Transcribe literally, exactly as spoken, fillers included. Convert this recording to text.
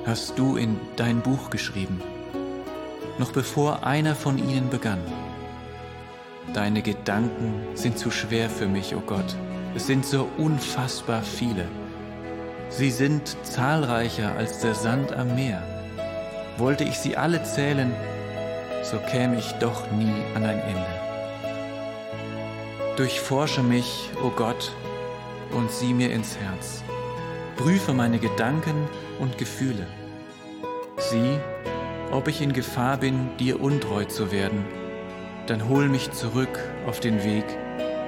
hast du in dein Buch geschrieben, noch bevor einer von ihnen begann. Deine Gedanken sind zu schwer für mich, o Gott. Es sind so unfassbar viele. Sie sind zahlreicher als der Sand am Meer. Wollte ich sie alle zählen, so käme ich doch nie an ein Ende. Durchforsche mich, o Gott, und sieh mir ins Herz. Prüfe meine Gedanken und Gefühle. Sieh, ob ich in Gefahr bin, dir untreu zu werden. Dann hol mich zurück auf den Weg,